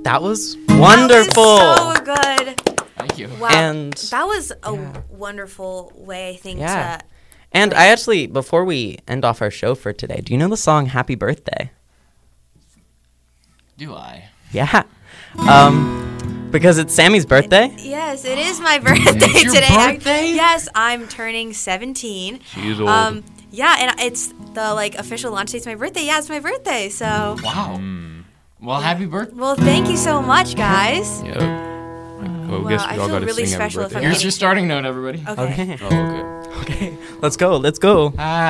That was wonderful. That was so good. Thank you. Wow. And that was a wonderful way, I think, Yeah. to... And I actually, before we end off our show for today, do you know the song Happy Birthday? Do I? Yeah. Because it's Sammy's birthday. Yes, it is my birthday It's your today. birthday? Yes, I'm turning 17. She's old. Yeah, and it's the official launch date's my birthday. Yeah, it's my birthday. So, Wow. Well, happy birthday. well, thank you so much, guys. Yeah. I Wow, guess I we all feel got to really sing happy special if birthday. I'm Here's your starting note, everybody. Okay. Okay. Oh, okay. Okay. Let's go. Let's go.